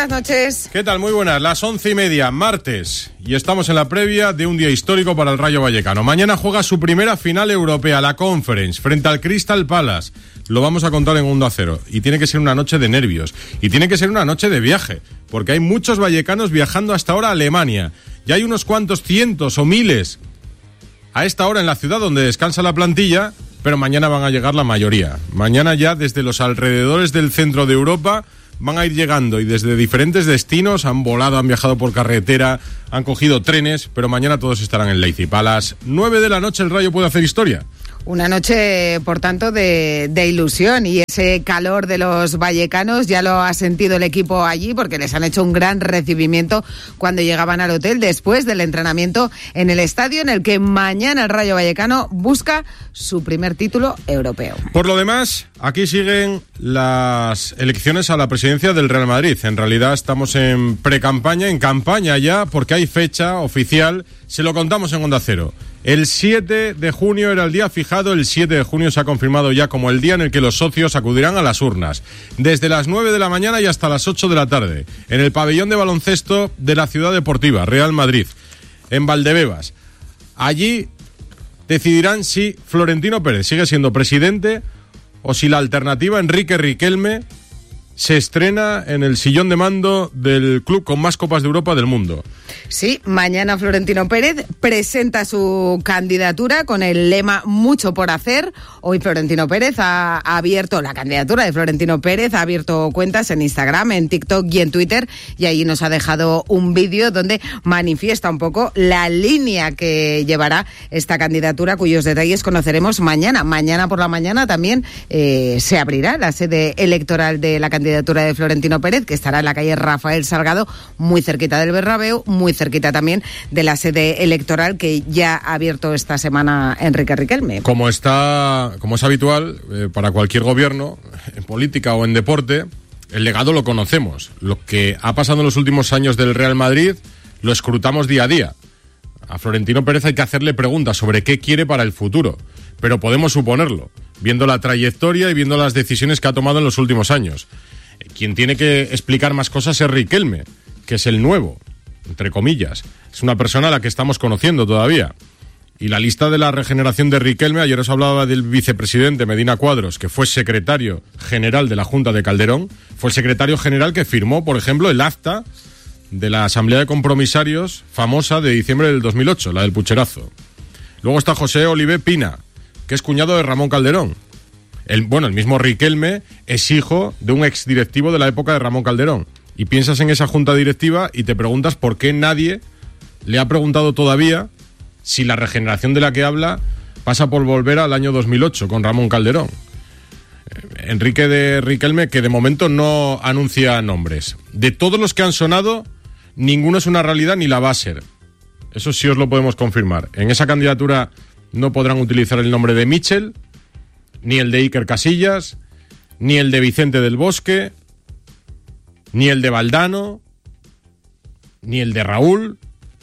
buenas noches. ¿Qué tal? Muy buenas, las 11:30, martes, y estamos en la previa de un día histórico para el Rayo Vallecano. Mañana juega su primera final europea, la Conference, frente al Crystal Palace. Lo vamos a contar en Onda Cero, y tiene que ser una noche de nervios, y tiene que ser una noche de viaje, porque hay muchos vallecanos viajando hasta ahora a Alemania. Ya hay unos cuantos cientos o miles a esta hora en la ciudad donde descansa la plantilla, pero mañana van a llegar la mayoría. Mañana ya desde los alrededores del centro de Europa van a ir llegando, y desde diferentes destinos han volado, han viajado por carretera, han cogido trenes, pero mañana todos estarán en Leipzig. A las 9 de la noche el Rayo puede hacer historia. Una noche, por tanto, de ilusión, y ese calor de los vallecanos ya lo ha sentido el equipo allí, porque les han hecho un gran recibimiento cuando llegaban al hotel después del entrenamiento en el estadio, en el que mañana el Rayo Vallecano busca su primer título europeo. Por lo demás, aquí siguen las elecciones a la presidencia del Real Madrid. En realidad estamos en precampaña, en campaña ya, porque hay fecha oficial. Se lo contamos en Onda Cero. El 7 de junio era el día fijado, el 7 de junio se ha confirmado ya como el día en el que los socios acudirán a las urnas, desde las 9 de la mañana y hasta las 8 de la tarde, en el pabellón de baloncesto de la Ciudad Deportiva, Real Madrid, en Valdebebas. Allí decidirán si Florentino Pérez sigue siendo presidente o si la alternativa, Enrique Riquelme, se estrena en el sillón de mando del club con más Copas de Europa del mundo. Sí, mañana Florentino Pérez presenta su candidatura con el lema "Mucho por hacer". Hoy Florentino Pérez ha abierto la candidatura de Florentino Pérez, ha abierto cuentas en Instagram, en TikTok y en Twitter, y allí nos ha dejado un vídeo donde manifiesta un poco la línea que llevará esta candidatura, cuyos detalles conoceremos mañana. Mañana por la mañana también se abrirá la sede electoral de la candidatura de Florentino Pérez, que estará en la calle Rafael Salgado, muy cerquita del Bernabéu, muy cerquita también de la sede electoral que ya ha abierto esta semana Enrique Riquelme. Como es habitual para cualquier gobierno, en política o en deporte, el legado lo conocemos. Lo que ha pasado en los últimos años del Real Madrid lo escrutamos día a día. A Florentino Pérez hay que hacerle preguntas sobre qué quiere para el futuro, pero podemos suponerlo, viendo la trayectoria y viendo las decisiones que ha tomado en los últimos años. Quien tiene que explicar más cosas es Riquelme, que es el nuevo, entre comillas. Es una persona a la que estamos conociendo todavía. Y la lista de la regeneración de Riquelme, ayer os hablaba del vicepresidente Medina Cuadros, que fue secretario general de la Junta de Calderón, fue el secretario general que firmó, por ejemplo, el acta de la Asamblea de Compromisarios famosa de diciembre del 2008, la del pucherazo. Luego está José Olivé Pina, que es cuñado de Ramón Calderón. El mismo Riquelme es hijo de un exdirectivo de la época de Ramón Calderón. Y piensas en esa junta directiva y te preguntas por qué nadie le ha preguntado todavía si la regeneración de la que habla pasa por volver al año 2008 con Ramón Calderón. Enrique de Riquelme, que de momento no anuncia nombres. De todos los que han sonado, ninguno es una realidad ni la va a ser. Eso sí os lo podemos confirmar. En esa candidatura no podrán utilizar el nombre de Michel, ni el de Iker Casillas, ni el de Vicente del Bosque, ni el de Valdano, ni el de Raúl.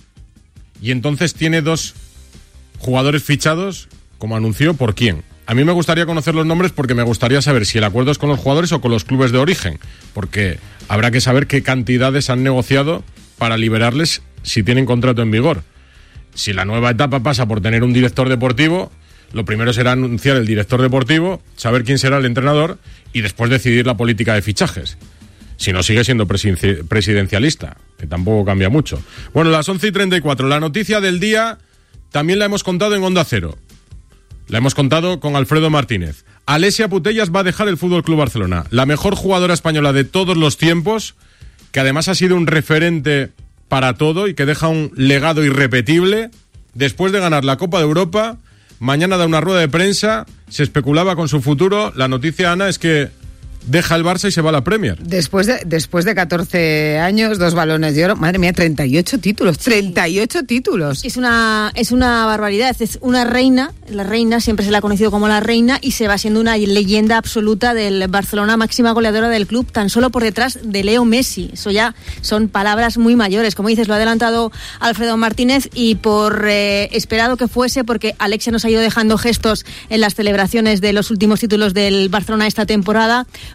Y entonces tiene dos jugadores fichados, como anunció, ¿por quién? A mí me gustaría conocer los nombres porque me gustaría saber si el acuerdo es con los jugadores o con los clubes de origen, porque habrá que saber qué cantidades han negociado para liberarles si tienen contrato en vigor. Si la nueva etapa pasa por tener un director deportivo, lo primero será anunciar el director deportivo, saber quién será el entrenador y después decidir la política de fichajes. Si no, sigue siendo presidencialista, que tampoco cambia mucho. Bueno, las 11:34. La noticia del día también la hemos contado en Onda Cero. La hemos contado con Alfredo Martínez. Alessia Putellas va a dejar el FC Barcelona. La mejor jugadora española de todos los tiempos, que además ha sido un referente para todo y que deja un legado irrepetible. Después de ganar la Copa de Europa, mañana da una rueda de prensa, se especulaba con su futuro. La noticia, Ana, es que deja el Barça y se va a la Premier. Después de 14 años, 2 balones de oro, madre mía, 38 títulos, 38 títulos. Es una barbaridad, es una reina, la reina, siempre se la ha conocido como la reina, y se va siendo una leyenda absoluta del Barcelona, máxima goleadora del club, tan solo por detrás de Leo Messi. Eso ya son palabras muy mayores, como dices, lo ha adelantado Alfredo Martínez, y por esperado que fuese, porque Alexia nos ha ido dejando gestos en las celebraciones de los últimos títulos del Barcelona esta temporada,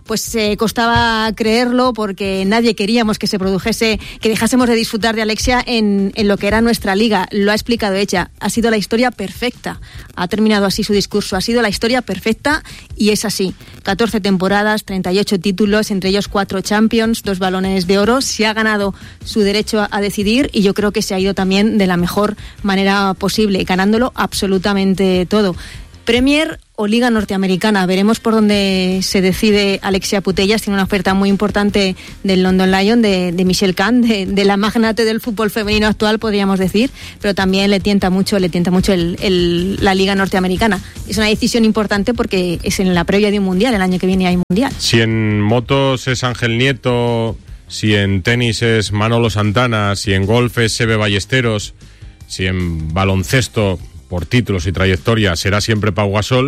pues costaba creerlo porque nadie queríamos que se produjese, que dejásemos de disfrutar de Alexia en lo que era nuestra liga. Lo ha explicado ella, ha sido la historia perfecta. Ha terminado así su discurso, ha sido la historia perfecta y es así. 14 temporadas, 38 títulos, entre ellos 4 Champions, 2 Balones de Oro. Se ha ganado su derecho a decidir y yo creo que se ha ido también de la mejor manera posible, ganándolo absolutamente todo. Premier o Liga Norteamericana, veremos por dónde se decide Alexia Putellas. Tiene una oferta muy importante del London Lion, de Michelle Kahn, de la magnate del fútbol femenino actual, podríamos decir, pero también le tienta mucho la Liga Norteamericana. Es una decisión importante porque es en la previa de un mundial, el año que viene hay mundial. Si en motos es Ángel Nieto, si en tenis es Manolo Santana, si en golf es Seve Ballesteros, si en baloncesto por títulos y trayectoria será siempre Pau Gasol,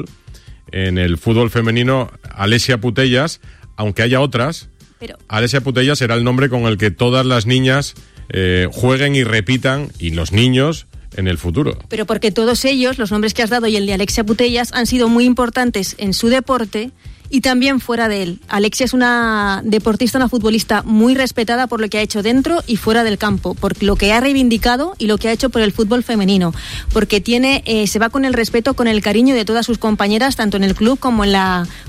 en el fútbol femenino Alexia Putellas, aunque haya otras, pero Alexia Putellas será el nombre con el que todas las niñas jueguen y repitan, y los niños, en el futuro. Pero porque todos ellos, los nombres que has dado y el de Alexia Putellas, han sido muy importantes en su deporte y también fuera de él. Alexia es una deportista, una futbolista muy respetada por lo que ha hecho dentro y fuera del campo, por lo que ha reivindicado y lo que ha hecho por el fútbol femenino, porque se va con el respeto, con el cariño de todas sus compañeras, tanto en el club como en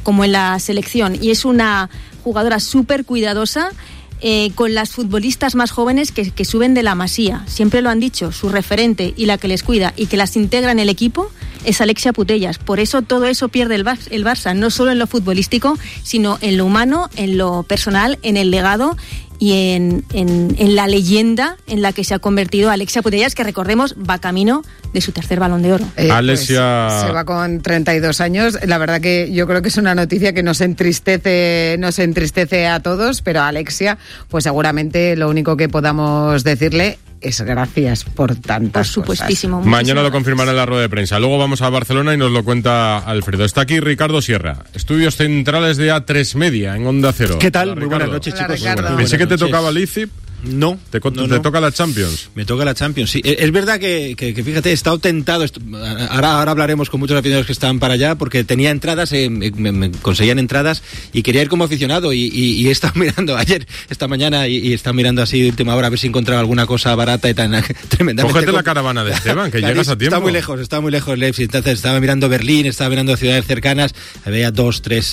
la selección, y es una jugadora súper cuidadosa. Con las futbolistas más jóvenes que suben de la masía, siempre lo han dicho, su referente y la que les cuida y que las integra en el equipo es Alexia Putellas. Por eso todo eso pierde el Barça, no solo en lo futbolístico, sino en lo humano, en lo personal, en el legado y en la leyenda en la que se ha convertido Alexia Putellas, que recordemos va camino de su tercer Balón de Oro. Alexia pues, se va con 32 años. La verdad que yo creo que es una noticia que nos entristece a todos, pero a Alexia, pues seguramente lo único que podamos decirle es gracias por tantas supuestísimo. cosas. Mañana lo confirmará en la rueda de prensa. Luego vamos a Barcelona y nos lo cuenta Alfredo. Está aquí Ricardo Sierra, estudios centrales de A3 Media en Onda Cero. ¿Qué tal? Hola, muy buenas noches, Hola, chicos. Ricardo. Pensé que te tocaba Leipzig. No. ¿Te toca la Champions? Me toca la Champions, sí. Es verdad que fíjate, he estado tentado. Ahora hablaremos con muchos aficionados que están para allá, porque tenía entradas, me conseguían entradas y quería ir como aficionado. Y he estado mirando ayer, esta mañana, y he estado mirando así de última hora a ver si encontraba alguna cosa barata y tan tremendamente. Cógete la caravana de Esteban, que llegas a tiempo. Está muy lejos Leipzig. Entonces estaba mirando Berlín, estaba mirando ciudades cercanas, había 2, 3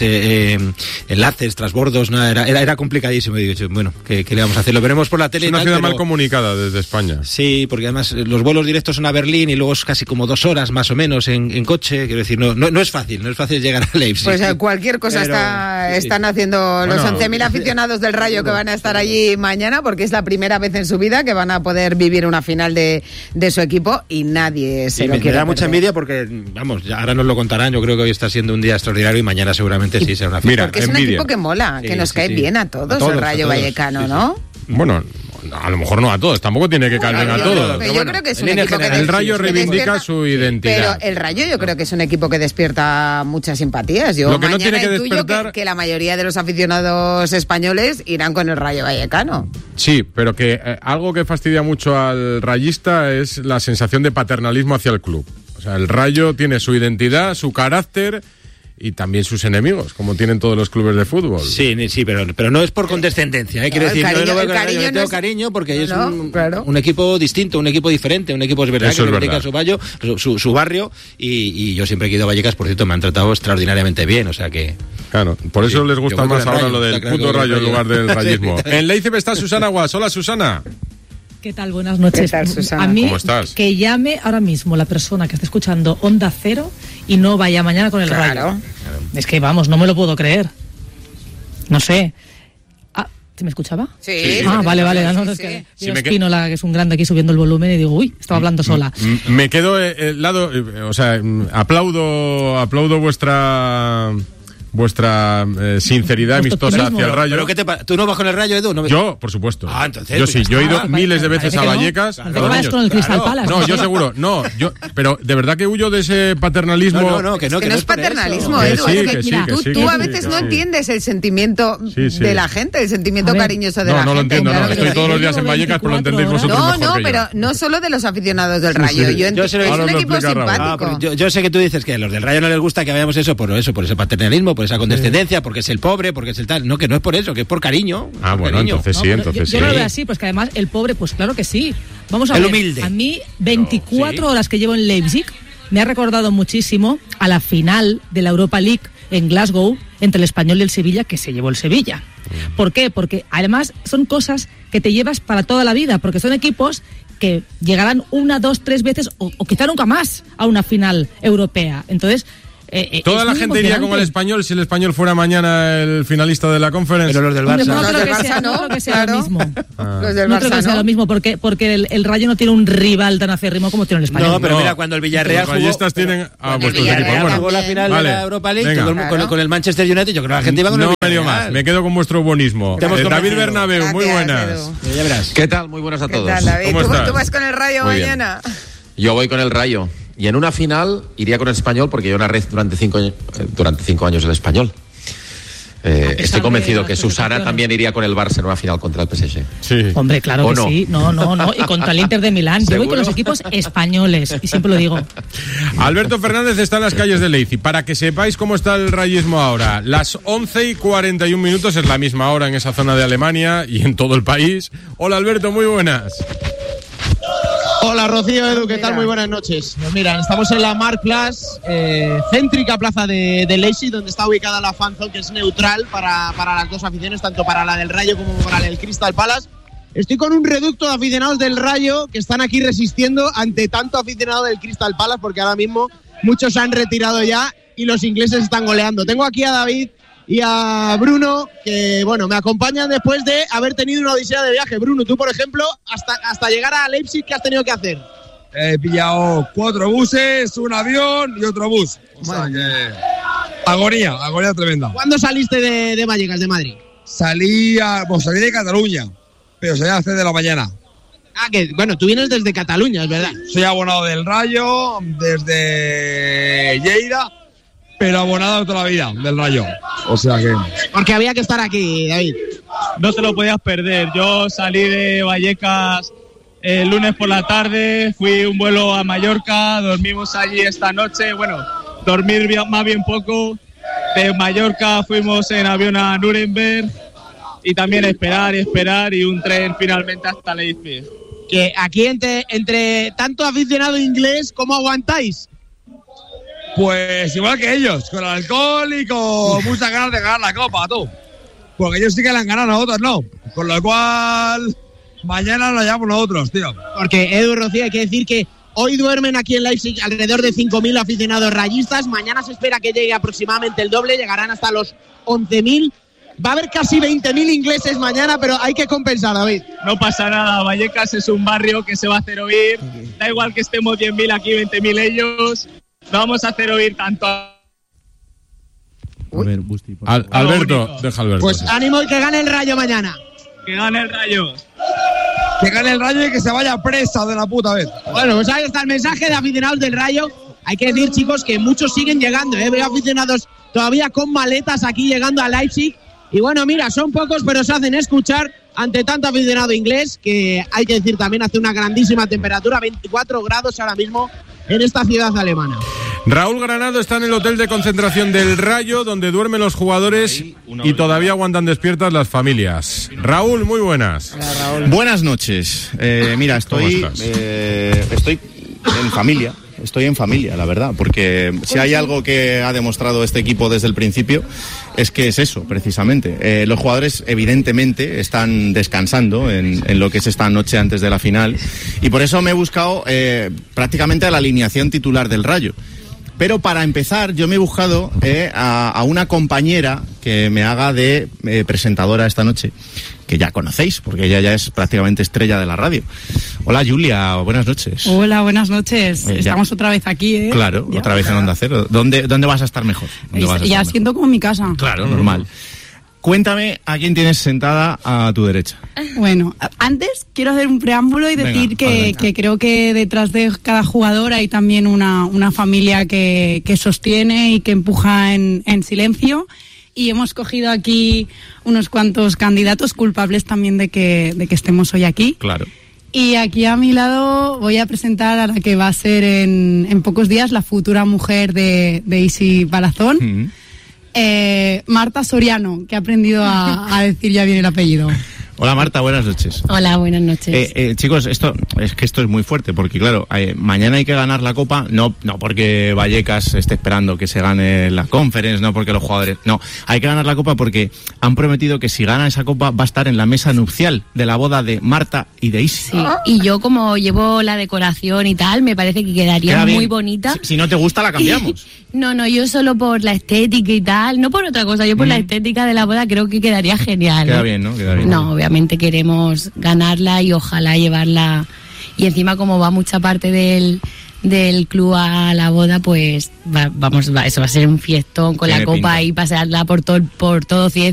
enlaces, transbordos, nada, era complicadísimo. Y digo, bueno, ¿qué le vamos a hacer? Lo veremos por la tele. Es una ciudad mal comunicada desde España. Sí, porque además los vuelos directos son a Berlín y luego es casi como 2 horas más o menos en coche. Quiero decir, no es fácil llegar a Leipzig. Pues cualquier cosa están haciendo los 11.000 aficionados del Rayo que van a estar allí mañana, porque es la primera vez en su vida que van a poder vivir una final de su equipo y nadie se lo quiere. Me da perder. mucha envidia porque, vamos, ya ahora nos lo contarán. Yo creo que hoy está siendo un día extraordinario y mañana seguramente sí será una final. Mira, porque es un envidia. equipo que mola, que nos cae bien a todos, el Rayo Vallecano, ¿no? Bueno, a lo mejor no a todos, tampoco tiene que caer bien a todos. Yo creo que es un equipo que el Rayo reivindica su identidad. Pero el Rayo yo creo que es un equipo que despierta muchas simpatías. Yo lo que no mañana tiene que intuyo despertar que la mayoría de los aficionados españoles irán con el Rayo Vallecano. Sí, pero que algo que fastidia mucho al rayista es la sensación de paternalismo hacia el club. O sea, el Rayo tiene su identidad, su carácter y también sus enemigos, como tienen todos los clubes de fútbol. Sí, pero no es por condescendencia, quiero decir, yo tengo cariño porque es un equipo distinto, un equipo diferente, un equipo es verdad que reivindica su barrio y yo siempre que he ido a Vallecas, por cierto, me han tratado extraordinariamente bien, o sea que... Claro, por eso les gusta más ahora lo del puto Rayo en lugar del rayismo. Sí. En Leipzig está Susana Guas. Hola, Susana. ¿Qué tal? Buenas noches. ¿Qué tal, Susana? A mí, ¿Cómo estás? Que llame ahora mismo la persona que esté escuchando Onda Cero y no vaya mañana con el Rayo. Es que, vamos, no me lo puedo creer. No sé. ¿Se me escuchaba? Sí. Vale. Sí, no, es que Espínola, que es un grande aquí subiendo el volumen y digo, uy, estaba hablando sola. Me quedo el lado, o sea, aplaudo vuestra sinceridad amistosa hacia el Rayo. ¿Pero ¿tú no vas con el Rayo, Edu? ¿No? Yo, por supuesto. Entonces... Yo sí, yo he ido miles de veces a Vallecas. Vas con el Crystal Palace. No, yo seguro. Pero de verdad que huyo de ese paternalismo. Que no es paternalismo, Que Edu. sí, Es que sí, mira, que sí, tú que a sí, veces que no sí. entiendes el sentimiento de la gente, el sentimiento cariñoso de la gente. No lo entiendo, no. Claro, Estoy todos los días en 24 Vallecas, pero lo entendéis vosotros mejor que yo. pero no solo de los aficionados del Rayo. Sí. Es un equipo simpático. Yo sé que tú dices que a los del Rayo no les gusta que vayamos por ese paternalismo, por esa condescendencia, porque es el pobre, porque es el tal. No, que no es por eso, que es por cariño. Ah, bueno, cariño. entonces sí, entonces yo no lo veo así, pues que además el pobre, pues claro que sí. Vamos a El ver, humilde. a mí 24 horas que llevo en Leipzig me ha recordado muchísimo a la final de la Europa League en Glasgow entre el Español y el Sevilla, que se llevó el Sevilla. ¿Por qué? Porque además son cosas que te llevas para toda la vida, porque son equipos que llegarán 1, 2, 3 veces o quizá nunca más a una final europea. Entonces, toda la gente iría con el Español si el Español fuera mañana el finalista de la Conference. Pero los del Barça. No creo que sea lo mismo. No creo que sea lo mismo, porque el Rayo no tiene un rival tan acérrimo como tiene el Español. No, pero mira, cuando el Villarreal Los rayistas tienen a vuestros equipos. jugó Bueno, la final vale, de la Europa League venga. con el Manchester United, yo creo que la gente iba con No el me dio Villarreal. más, me quedo con vuestro buenismo. Te hemos David convencido. Bernabéu, muy Gracias, buenas. Edu. Ya verás. ¿Qué tal? Muy buenas a ¿Qué todos. tal, David? ¿Cómo estás? ¿Tú vas con el Rayo Muy bien. mañana? Yo voy con el Rayo. Y en una final iría con el Español porque yo narré durante 5 años el Español. Estoy convencido de que las Susana presentaciones. también iría con el Barça en una final contra el PSG. Sí. Hombre, claro ¿O que no? sí. No. Y contra el Inter de Milán. Yo voy con ¿Seguro? los equipos españoles. Y siempre lo digo. Alberto Fernández está en las calles de Leipzig. Para que sepáis cómo está el rayismo ahora, las 11:41 es la misma hora en esa zona de Alemania y en todo el país. Hola Alberto, muy buenas. Hola Rocío, Edu, ¿qué tal? Muy buenas noches. Pues mira, estamos en la Marktplatz, céntrica plaza de Leipzig, donde está ubicada la fanzone, que es neutral para las dos aficiones, tanto para la del Rayo como para la del Crystal Palace. Estoy con un reducto de aficionados del Rayo que están aquí resistiendo ante tanto aficionado del Crystal Palace, porque ahora mismo muchos se han retirado ya y los ingleses están goleando. Tengo aquí a David y a Bruno, que bueno, me acompañan después de haber tenido una odisea de viaje. Bruno, tú por ejemplo, hasta llegar a Leipzig, ¿qué has tenido que hacer? He pillado 4 buses, un avión y otro bus. O sea que... Agonía tremenda. ¿Cuándo saliste de Vallecas, de Madrid? Salí de Cataluña, pero salí a las 3 de la mañana. Ah, que bueno, tú vienes desde Cataluña, es verdad. Soy abonado del Rayo, desde Lleida, pero abonado toda la vida del Rayo. O sea que... Porque había que estar aquí, David. No te lo podías perder. Yo salí de Vallecas el lunes por la tarde, fui un vuelo a Mallorca, dormimos allí esta noche. Bueno, dormir más bien poco. De Mallorca fuimos en avión a Nuremberg y también esperar y un tren finalmente hasta Leipzig. Que aquí entre tanto aficionado inglés, ¿cómo aguantáis? Pues igual que ellos, con alcohol y con muchas ganas de ganar la copa, tú. Porque ellos sí que la han ganado, nosotros no. Con lo cual, mañana la llevamos nosotros, tío. Porque Edu, Rocío, hay que decir que hoy duermen aquí en Leipzig alrededor de 5.000 aficionados rayistas. Mañana se espera que llegue aproximadamente el doble, llegarán hasta los 11.000. Va a haber casi 20.000 ingleses mañana, pero hay que compensar, David. No pasa nada, Vallecas es un barrio que se va a hacer oír. Da igual que estemos 10.000 aquí, 20.000 ellos. No vamos a hacer oír tanto. Alberto, deja Alberto. Pues ánimo y que gane el Rayo mañana. Que gane el Rayo. Que gane el Rayo y que se vaya presa de la puta vez. Bueno, pues ahí está el mensaje de aficionados del Rayo. Hay que decir, chicos, que muchos siguen llegando. Veo aficionados todavía con maletas aquí llegando a Leipzig. Y bueno, mira, son pocos, pero se hacen escuchar ante tanto aficionado inglés, que hay que decir también hace una grandísima temperatura, 24 grados ahora mismo en esta ciudad alemana. Raúl Granado está en el hotel de concentración del Rayo, donde duermen los jugadores y todavía aguantan despiertas las familias. Raúl, muy buenas. Hola, Raúl. Buenas noches. Mira, estoy en familia. Estoy en familia, la verdad, porque si hay algo que ha demostrado este equipo desde el principio es que es eso, precisamente. Los jugadores, evidentemente, están descansando en lo que es esta noche antes de la final y por eso me he buscado prácticamente a la alineación titular del Rayo. Pero para empezar, yo me he buscado a una compañera que me haga de presentadora esta noche, que ya conocéis, porque ella ya es prácticamente estrella de la radio. Hola, Julia, buenas noches. Hola, buenas noches. Estamos otra vez aquí, ¿eh? Claro, ya. Otra vez en Onda Cero. ¿Dónde vas a estar mejor? Ya siento como mi casa. Claro, normal. Cuéntame a quién tienes sentada a tu derecha. Bueno, antes quiero hacer un preámbulo y decir que creo que detrás de cada jugador hay también una familia que sostiene y que empuja en silencio. Y hemos cogido aquí unos cuantos candidatos culpables también de que estemos hoy aquí. Claro. Y aquí a mi lado voy a presentar a la que va a ser en pocos días la futura mujer de Isi Palazón. Marta Soriano, que ha aprendido a decir ya bien el apellido. Hola Marta, buenas noches. Hola, buenas noches. Chicos, esto es muy fuerte, porque claro, mañana hay que ganar la Copa, no porque Vallecas esté esperando que se gane la Conference, no porque los jugadores, no, hay que ganar la Copa porque han prometido que si ganan esa Copa va a estar en la mesa nupcial de la boda de Marta y de Isi. Sí, y yo como llevo la decoración y tal, me parece que quedaría muy bonita. Si no te gusta, la cambiamos. No, yo solo por la estética y tal, no por otra cosa, yo por la estética de la boda creo que quedaría genial. Queda bien, ¿no? Queda bien. No, obviamente queremos ganarla y ojalá llevarla. Y encima como va mucha parte del club a la boda, pues eso va a ser un fiestón con la copa y pasearla por todo Cieza.